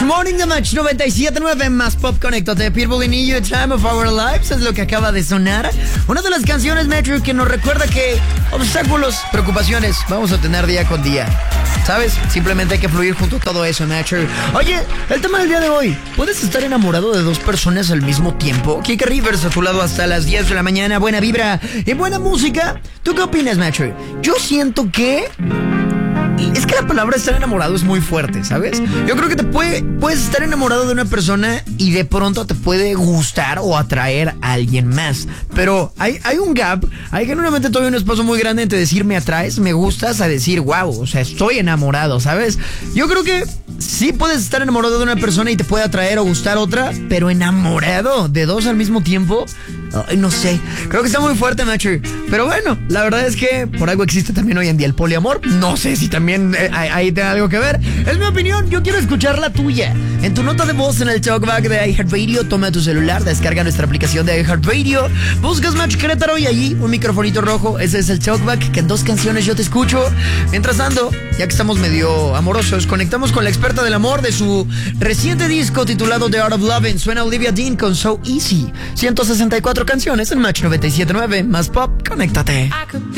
Morning the Match 97.9 más Pop, conéctate. People in You, Time of Our Lives es lo que acaba de sonar. Una de las canciones, Metro, que nos recuerda que obstáculos, preocupaciones vamos a tener día con día. ¿Sabes? Simplemente hay que fluir junto a todo eso, Metro. Oye, el tema del día de hoy: ¿puedes estar enamorado de dos personas al mismo tiempo? Kike Rivers a tu lado hasta las 10 de la mañana. Buena vibra y buena música. ¿Tú qué opinas, Metro? Yo siento que... es que la palabra estar enamorado es muy fuerte, ¿sabes? Yo creo que puedes estar enamorado de una persona y de pronto te puede gustar o atraer a alguien más. Pero hay un gap, hay genuinamente todavía un espacio muy grande entre decir me atraes, me gustas, a decir wow, o sea, estoy enamorado, ¿sabes? Yo creo que sí puedes estar enamorado de una persona y te puede atraer o gustar otra, pero enamorado de dos al mismo tiempo, no sé, creo que está muy fuerte, macho. Pero bueno, la verdad es que por algo existe también hoy en día el poliamor. No sé si también ahí tiene algo que ver. Es mi opinión, yo quiero escuchar la tuya. En tu nota de voz en el talkback de iHeartRadio, toma tu celular, descarga nuestra aplicación de iHeartRadio, buscas Match Querétaro y allí un microfonito rojo. Ese es el talkback, que en 2 canciones yo te escucho. Mientras tanto, ya que estamos medio amorosos, conectamos con la experta del amor de su reciente disco titulado The Art of Loving. Suena Olivia Dean con So Easy. 164 canciones en Match 97.9 más Pop, conéctate.